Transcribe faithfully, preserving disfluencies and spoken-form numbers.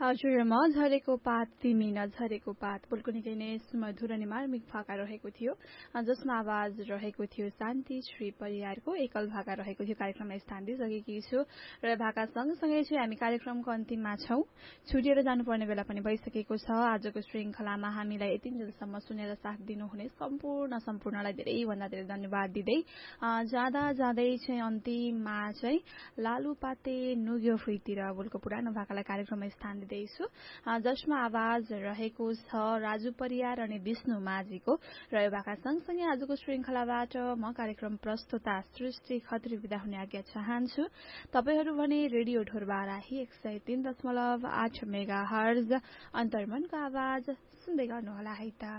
हजुर म झरेको पात तिमी नझरेको पात बोलको निकै नै सुमधुर अनि मार्मिक भाका रहेको थियो जसमा आवाज रहेको थियो शान्ति श्री परियारको एकल भाका रहेको थियो। कार्यक्रममा स्थान दिइसकेकी छु र भाका सँगसँगै चाहिँ हामी कार्यक्रमको अन्तिममा छौं। छुटिएर जानुपर्ने बेला पनि भइसकेको छ। आजको श्रृंखलामा हामीलाई यतिन्जेलसम्म सुनेर साथ दिनुहुने सम्पूर्ण सम्पूर्णलाई धेरै भन्दा धेरै धन्यवाद दिँदै जाँदा जाँदै चाहिँ अन्तिममा चाहिँ लालु पाते नुग्यो फुइतिर बोलको पुरानो भाकालाई कार्यक्रममा स्थान दिँदैछु जसमा आवाज रहेको छ राजु परियार अनि विष्णु माझीको र यो भाका सँगसँगै आजको श्रृंखलाबाट म कार्यक्रम प्रस्तुता सृष्टि खत्री विदा हुने आज्ञा चाहन्छु। तपाईहरू भने रेडियो ढोरबाराही एक सय तीन दशमलव आठ मेगा हर्ज अन्तर्मनको आवाज सुन्दै गर्नुहोला है त।